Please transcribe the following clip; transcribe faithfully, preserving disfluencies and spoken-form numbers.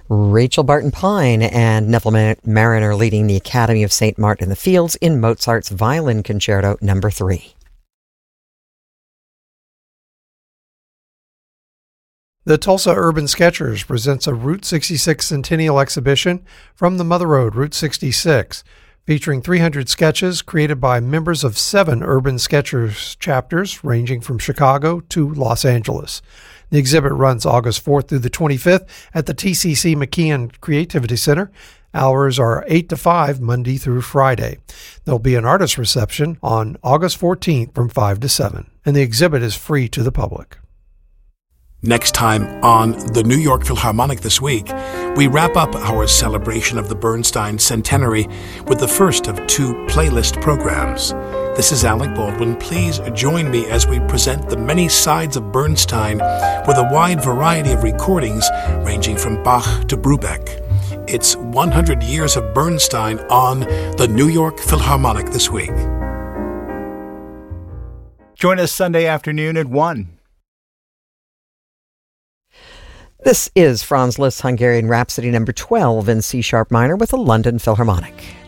Rachel Barton Pine and Neville Mariner leading the Academy of Saint Martin in the Fields in Mozart's Violin Concerto number three. The Tulsa Urban Sketchers presents a Route sixty-six Centennial exhibition from the Mother Road, Route sixty-six, featuring three hundred sketches created by members of seven Urban Sketchers chapters ranging from Chicago to Los Angeles. The exhibit runs August fourth through the twenty-fifth at the T C C McKeon Creativity Center. Hours are eight to five, Monday through Friday. There'll be an artist reception on August fourteenth from five to seven, and the exhibit is free to the public. Next time on the New York Philharmonic This Week, we wrap up our celebration of the Bernstein Centenary with the first of two playlist programs. This is Alec Baldwin. Please join me as we present the many sides of Bernstein with a wide variety of recordings ranging from Bach to Brubeck. It's one hundred years of Bernstein on the New York Philharmonic This Week. Join us Sunday afternoon at one. This is Franz Liszt's Hungarian Rhapsody number twelve in C-sharp minor with the London Philharmonic.